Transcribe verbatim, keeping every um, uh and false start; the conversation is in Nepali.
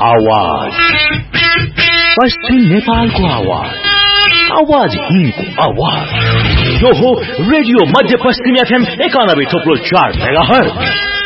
आवाज पश्चिम नेपालको आवाज आवाज हिन्दको आवाज यो हो रेडियो मध्य पश्चिम एफएम एकानब्बे थोप्लो चार मेगाहर्ज